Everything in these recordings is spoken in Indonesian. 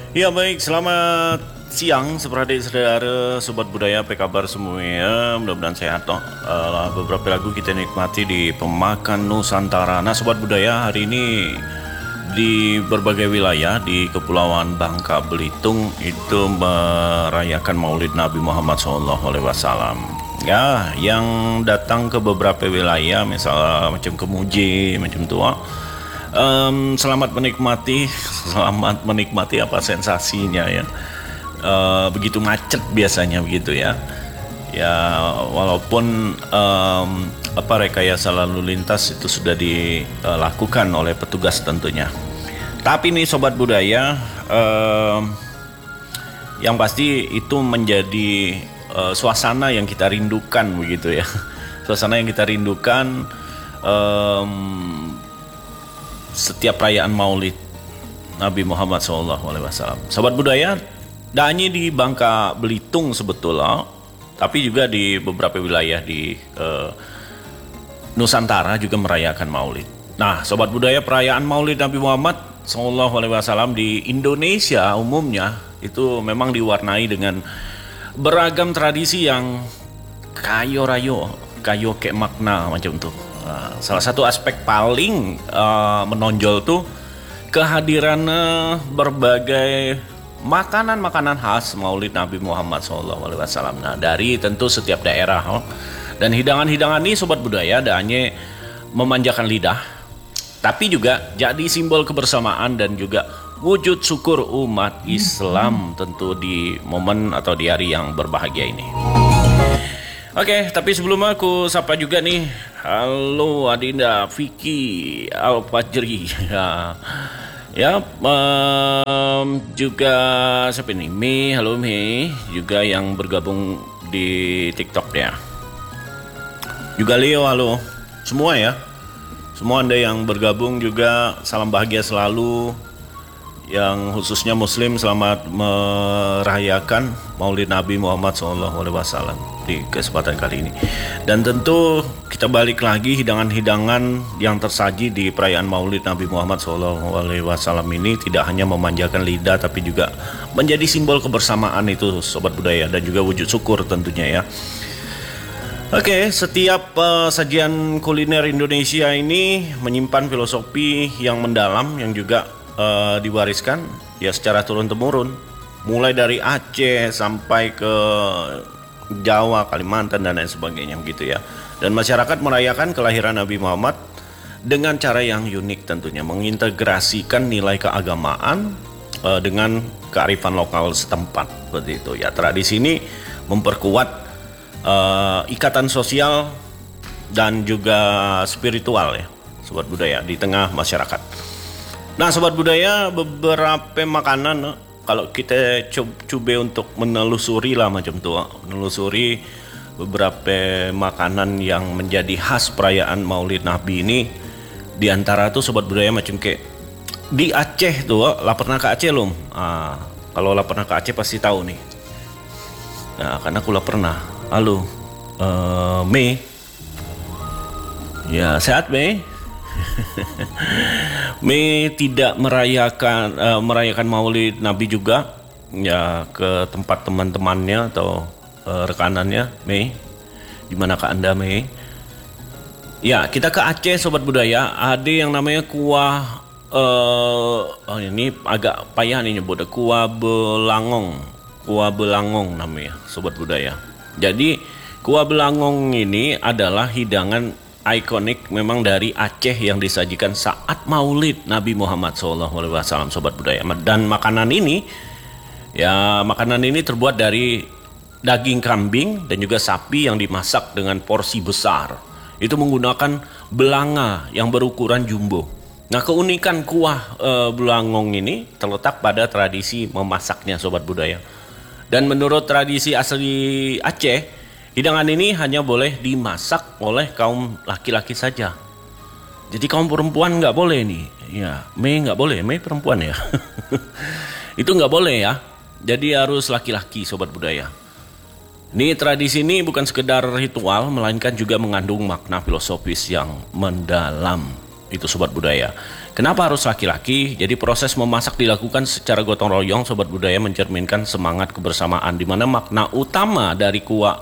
Ya baik, selamat siang saudara sobat budaya, apa kabar semuanya? Mudah-mudahan sehat toh. Beberapa lagu kita nikmati di Pemakan Nusantara. Nah sobat budaya, hari ini di berbagai wilayah di Kepulauan Bangka Belitung itu merayakan Maulid Nabi Muhammad SAW. Ya, yang datang ke beberapa wilayah, misalnya macam Kemuji, macam tua. Selamat menikmati, selamat menikmati apa sensasinya ya. Begitu macet biasanya begitu ya. Ya walaupun apa rekayasa lalu lintas itu sudah dilakukan oleh petugas tentunya. Tapi nih sobat budaya, yang pasti itu menjadi suasana yang kita rindukan begitu ya. Suasana yang kita rindukan. Setiap perayaan Maulid Nabi Muhammad SAW. Sobat budaya, tak hanya di Bangka Belitung sebetulnya, tapi juga di beberapa wilayah di Nusantara juga merayakan Maulid. Nah, sobat budaya, perayaan Maulid Nabi Muhammad SAW di Indonesia umumnya itu memang diwarnai dengan beragam tradisi yang kayo kayak makna macam tuh. Salah satu aspek paling menonjol tuh kehadiran berbagai makanan khas Maulid Nabi Muhammad SAW. Nah, dari tentu setiap daerah dan hidangan-hidangan ini sobat budaya tak hanya memanjakan lidah, tapi juga jadi simbol kebersamaan dan juga wujud syukur umat Islam tentu di momen atau di hari yang berbahagia ini. Oke, tapi sebelumnya aku sapa juga nih. Halo Adinda, Vicky, Al-Fajri. Juga siapa ini? Mei, halo Mei, juga yang bergabung di TikTok ya. Juga Leo, halo. Semua ya. Semua Anda yang bergabung juga salam bahagia selalu. Yang khususnya Muslim, selamat merayakan Maulid Nabi Muhammad SAW di kesempatan kali ini. Dan tentu kita balik lagi, hidangan-hidangan yang tersaji di perayaan Maulid Nabi Muhammad SAW ini tidak hanya memanjakan lidah, tapi juga menjadi simbol kebersamaan itu sobat budaya, dan juga wujud syukur tentunya ya. Oke, setiap sajian kuliner Indonesia ini menyimpan filosofi yang mendalam yang juga diwariskan ya secara turun-temurun, mulai dari Aceh sampai ke Jawa, Kalimantan dan lain sebagainya gitu ya. Dan masyarakat merayakan kelahiran Nabi Muhammad dengan cara yang unik tentunya, mengintegrasikan nilai keagamaan dengan kearifan lokal setempat seperti itu ya. Tradisi ini memperkuat ikatan sosial dan juga spiritual ya sobat budaya di tengah masyarakat. Nah sobat budaya, beberapa makanan kalau kita coba untuk menelusuri lah macam tuh, menelusuri beberapa makanan yang menjadi khas perayaan Maulid Nabi ini, diantara tuh sobat budaya macam kayak di Aceh tuh, lah pernah ke Aceh belum? Kalau lah pernah ke Aceh pasti tahu nih. Nah karena aku lah pernah. Halo, Mei. Ya sehat Mei. Mei tidak merayakan Maulid Nabi juga ya ke tempat teman-temannya atau rekanannya. Mei, di manakah Anda Mei? Ya kita ke Aceh sobat budaya, ada yang namanya kuah ini agak payah nih nyebutnya, kuah belangong namanya sobat budaya. Jadi kuah belangong ini adalah hidangan ikonik memang dari Aceh yang disajikan saat Maulid Nabi Muhammad SAW sobat budaya. Dan makanan ini terbuat dari daging kambing dan juga sapi yang dimasak dengan porsi besar. Itu menggunakan belanga yang berukuran jumbo. Nah keunikan kuah belangong ini terletak pada tradisi memasaknya sobat budaya. Dan menurut tradisi asli Aceh, hidangan ini hanya boleh dimasak oleh kaum laki-laki saja. Jadi kaum perempuan nggak boleh nih. Ya, Mei nggak boleh, Mei perempuan ya. Itu nggak boleh ya. Jadi harus laki-laki sobat budaya. Ini tradisi ini bukan sekedar ritual, melainkan juga mengandung makna filosofis yang mendalam. Itu sobat budaya. Kenapa harus laki-laki? Jadi proses memasak dilakukan secara gotong royong, sobat budaya, mencerminkan semangat kebersamaan, di mana makna utama dari kuah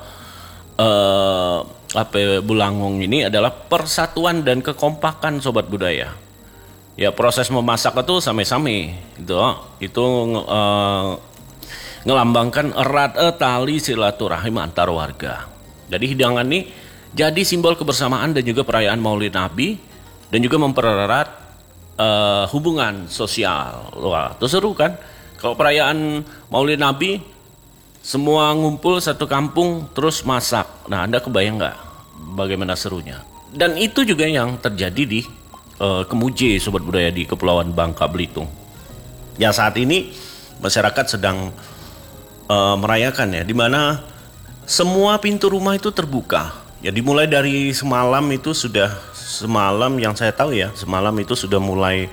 bulangong ini adalah persatuan dan kekompakan, sobat budaya. Ya, proses memasak itu same-same itu ngelambangkan erat tali silaturahim antar warga. Jadi hidangan ini jadi simbol kebersamaan dan juga perayaan Maulid Nabi, dan juga mempererat hubungan sosial. Wah, itu seru kan? Kalau perayaan Maulid Nabi, semua ngumpul satu kampung terus masak. Nah, Anda kebayang nggak bagaimana serunya? Dan itu juga yang terjadi di Kemuji, sobat budaya, di Kepulauan Bangka Belitung. Ya, saat ini masyarakat sedang merayakan ya, di mana semua pintu rumah itu terbuka. Ya, dimulai dari semalam itu semalam yang saya tahu ya, semalam itu sudah mulai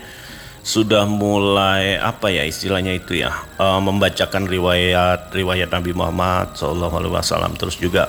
apa ya istilahnya itu ya, membacakan riwayat Nabi Muhammad SAW, terus juga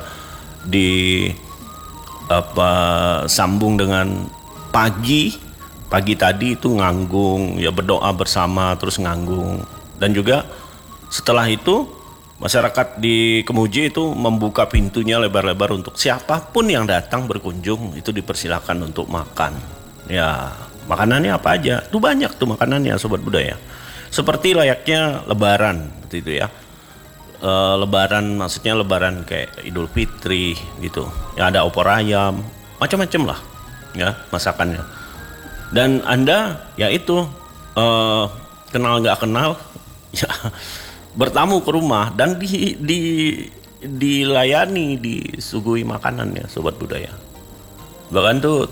sambung dengan pagi tadi itu nganggung ya, berdoa bersama terus nganggung, dan juga setelah itu masyarakat di Kemuji itu membuka pintunya lebar-lebar untuk siapapun yang datang berkunjung itu dipersilakan untuk makan. Ya, makanannya apa aja? Tuh banyak tuh makanannya, sobat budaya. Seperti layaknya lebaran seperti itu ya. Lebaran maksudnya lebaran kayak Idul Fitri gitu. Ya, ada opor ayam, macam-macam lah ya masakannya. Dan Anda ya itu kenal nggak kenal ya, bertamu ke rumah dan dilayani, disuguhi makanan ya, sobat budaya. Bahkan tuh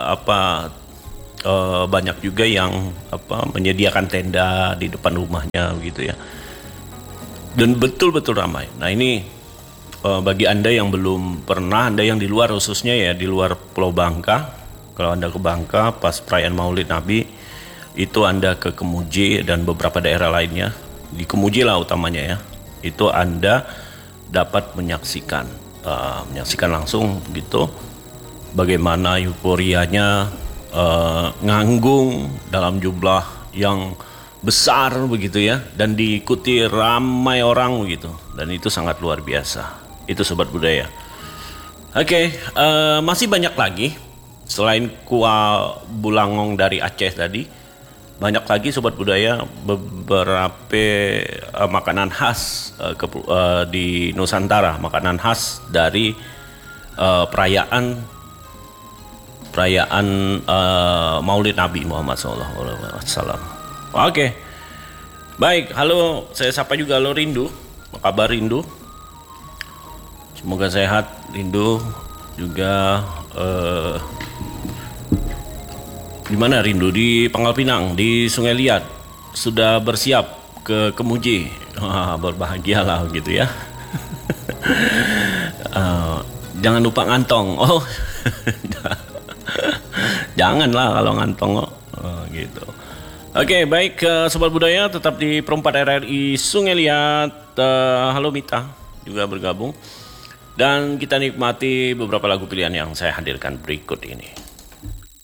banyak juga yang menyediakan tenda di depan rumahnya gitu ya. Dan betul-betul ramai. Nah, ini bagi Anda yang belum pernah, Anda yang di luar khususnya ya, di luar Pulau Bangka, kalau Anda ke Bangka pas perayaan Maulid Nabi, itu Anda ke Kemuji dan beberapa daerah lainnya, di Kemuji lah utamanya ya, itu Anda dapat menyaksikan langsung gitu bagaimana euforianya nganggung dalam jumlah yang besar begitu ya, dan diikuti ramai orang begitu, dan itu sangat luar biasa. Itu sobat budaya. Oke, masih banyak lagi selain kuah bulangong dari Aceh tadi. Banyak lagi sobat budaya beberapa makanan khas di Nusantara, makanan khas dari perayaan Maulid Nabi Muhammad SAW. Oke, baik, halo, saya sapa juga halo Rindu, apa kabar Rindu? Semoga sehat Rindu juga. Di mana Rindu? Di Pangkal Pinang, di Sungai Liat, sudah bersiap ke Kemuji. Wah, berbahagialah gitu ya. Jangan lupa ngantong. Oh, janganlah kalau ngantong gitu. Oke, baik, sobat budaya, tetap di Perempat RRI Sungai Liat. Halo Mita juga bergabung, dan kita nikmati beberapa lagu pilihan yang saya hadirkan berikut ini.